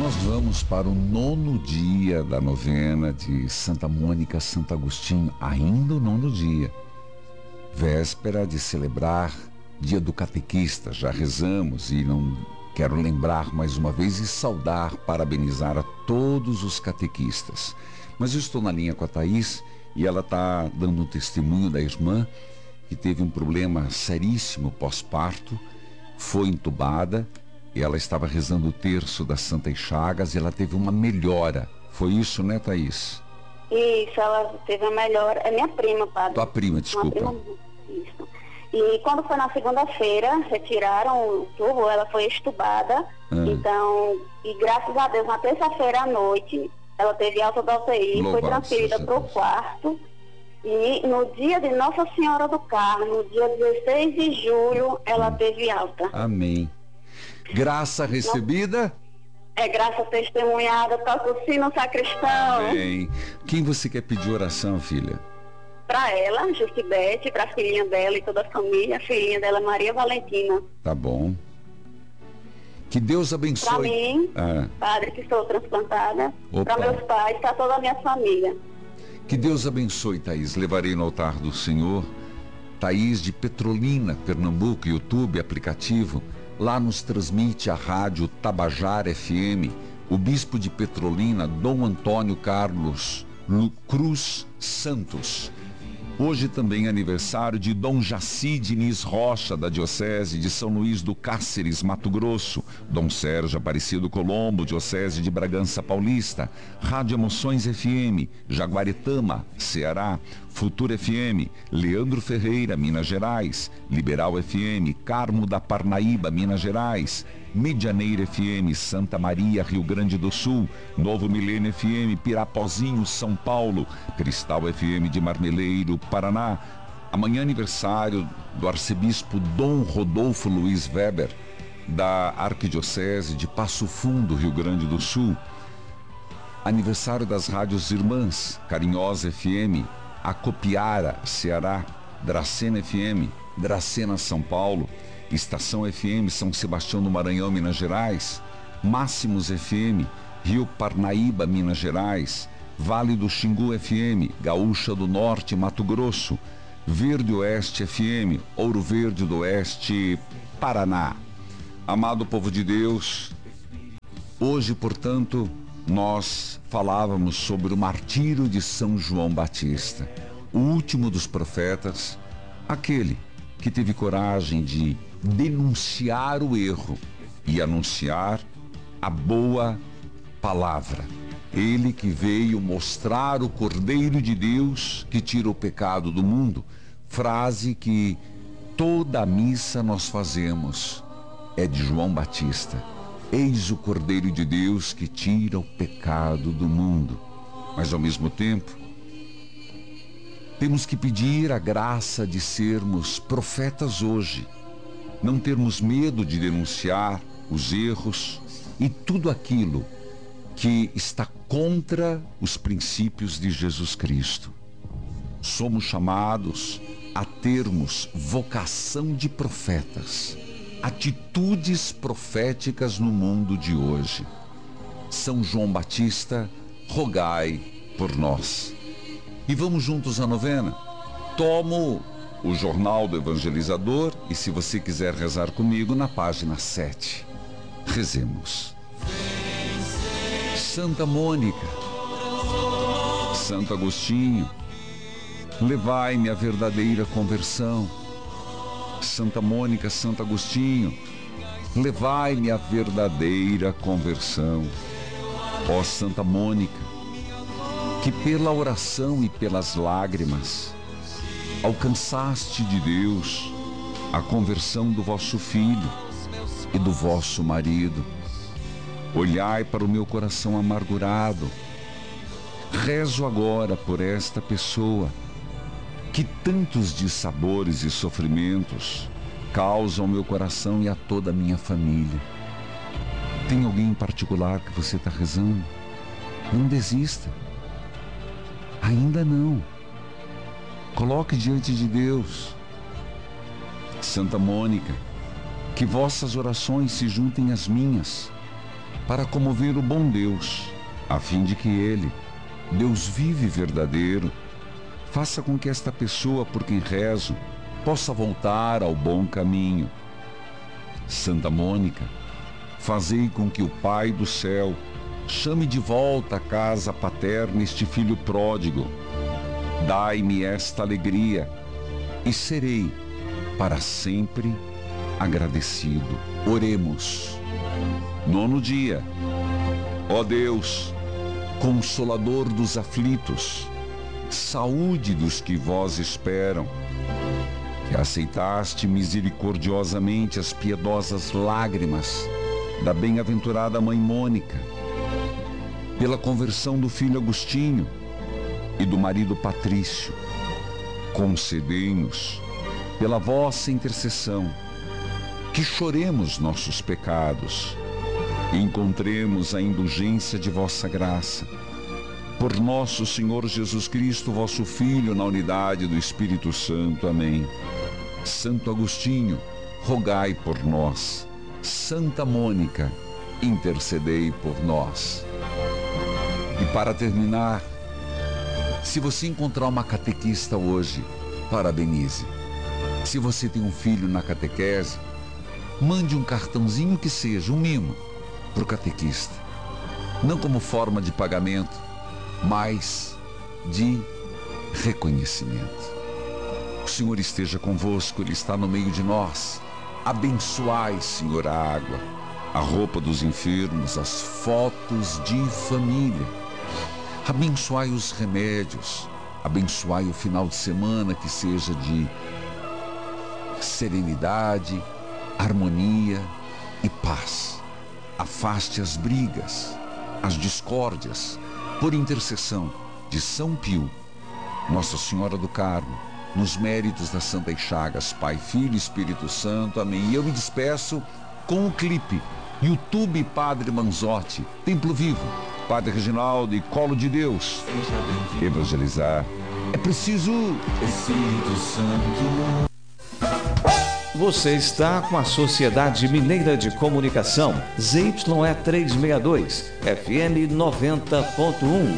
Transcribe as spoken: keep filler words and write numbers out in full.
Nós vamos para o nono dia da novena de Santa Mônica, Santo Agostinho, ainda o nono dia, véspera de celebrar dia do catequista. Já rezamos e não quero lembrar mais uma vez e saudar, parabenizar a todos os catequistas. Mas eu estou na linha com a Thaís e ela está dando um testemunho da irmã que teve um problema seríssimo pós-parto, foi entubada. E ela estava rezando o terço das Santas Chagas e ela teve uma melhora. Foi isso, né, Thaís? Isso, ela teve uma melhora. É minha prima, padre. Tua prima, desculpa. Prima, isso. E quando foi na segunda-feira, retiraram o tubo, ela foi estubada. Ah. Então, e graças a Deus, na terça-feira à noite, ela teve alta da U T I, Louvado foi transferida para o quarto. E no dia de Nossa Senhora do Carmo, no dia dezesseis de julho, ela hum. teve alta. Amém. Graça recebida? É graça testemunhada, toca o sino sacristão. Amém. Quem você quer pedir oração, filha? Para ela, Justibete, para a filhinha dela e toda a família, a filhinha dela, Maria Valentina. Tá bom. Que Deus abençoe. Para mim, ah. padre, que sou transplantada, para meus pais, para toda a minha família. Que Deus abençoe, Thaís. Levarei no altar do Senhor. Thaís de Petrolina, Pernambuco, YouTube, aplicativo. Lá nos transmite a rádio Tabajara F M, o bispo de Petrolina, Dom Antônio Carlos Cruz Santos. Hoje também é aniversário de Dom Jaci Diniz Rocha, da Diocese de São Luís do Cáceres, Mato Grosso. Dom Sérgio Aparecido Colombo, Diocese de Bragança Paulista. Rádio Emoções F M, Jaguaretama, Ceará. Futura F M, Leandro Ferreira, Minas Gerais. Liberal F M, Carmo da Parnaíba, Minas Gerais. Medianeira F M, Santa Maria, Rio Grande do Sul. Novo Milênio F M, Pirapozinho, São Paulo. Cristal F M de Marmeleiro, Paraná. Amanhã aniversário do arcebispo Dom Rodolfo Luiz Weber, da Arquidiocese de Passo Fundo, Rio Grande do Sul. Aniversário das rádios irmãs, Carinhosa F M, Acopiara, Ceará. Dracena F M, Dracena, São Paulo. Estação F M, São Sebastião do Maranhão, Minas Gerais. Máximos F M, Rio Parnaíba, Minas Gerais. Vale do Xingu F M, Gaúcha do Norte, Mato Grosso. Verde Oeste F M, Ouro Verde do Oeste, Paraná. Amado povo de Deus, hoje, portanto, nós falávamos sobre o martírio de São João Batista, o último dos profetas, aquele que teve coragem de denunciar o erro e anunciar a boa palavra. Ele que veio mostrar o Cordeiro de Deus que tira o pecado do mundo, frase que toda a missa nós fazemos, é de João Batista. Eis o Cordeiro de Deus que tira o pecado do mundo. Mas ao mesmo tempo, temos que pedir a graça de sermos profetas hoje, não termos medo de denunciar os erros e tudo aquilo que está contra os princípios de Jesus Cristo. Somos chamados a termos vocação de profetas, atitudes proféticas no mundo de hoje. São João Batista, rogai por nós. E vamos juntos à novena. Tomo o Jornal do Evangelizador e, se você quiser rezar comigo, na página sete. Rezemos. Santa Mônica, Santo Agostinho, levai-me à verdadeira conversão. Santa Mônica, Santo Agostinho, levai-me à verdadeira conversão. Ó Santa Mônica, que pela oração e pelas lágrimas alcançaste de Deus a conversão do vosso filho e do vosso marido, olhai para o meu coração amargurado. Rezo agora por esta pessoa que tantos dissabores e sofrimentos causam ao meu coração e a toda a minha família. Tem alguém em particular que você está rezando? Não desista. Ainda não. Coloque diante de Deus. Santa Mônica, que vossas orações se juntem às minhas para comover o bom Deus, a fim de que Ele, Deus vivo e verdadeiro, faça com que esta pessoa por quem rezo possa voltar ao bom caminho. Santa Mônica, fazei com que o Pai do céu chame de volta à casa paterna este filho pródigo. Dai-me esta alegria e serei para sempre agradecido. Oremos. Nono dia. Ó Deus, Consolador dos aflitos, saúde dos que vós esperam, que aceitaste misericordiosamente as piedosas lágrimas da bem-aventurada mãe Mônica, pela conversão do filho Agostinho e do marido Patrício, concedei-nos, pela vossa intercessão, que choremos nossos pecados e encontremos a indulgência de vossa graça. Por nosso Senhor Jesus Cristo, vosso Filho, na unidade do Espírito Santo. Amém. Santo Agostinho, rogai por nós. Santa Mônica, intercedei por nós. E para terminar, se você encontrar uma catequista hoje, parabenize. Se você tem um filho na catequese, mande um cartãozinho que seja, um mimo, para o catequista. Não como forma de pagamento, mas de reconhecimento. O Senhor esteja convosco, Ele está no meio de nós. Abençoai, Senhor, a água, a roupa dos enfermos, as fotos de família. Abençoai os remédios. Abençoai o final de semana, que seja de serenidade, harmonia e paz. Afaste as brigas, as discórdias, por intercessão de São Pio, Nossa Senhora do Carmo, nos méritos das Santas Chagas, Pai, Filho e Espírito Santo. Amém. E eu me despeço com o clipe YouTube Padre Manzotti, Templo Vivo, Padre Reginaldo e Colo de Deus. Evangelizar é preciso. Espírito Santo. Você está com a Sociedade Mineira de Comunicação, Z Y E trezentos e sessenta e dois, F M noventa ponto um.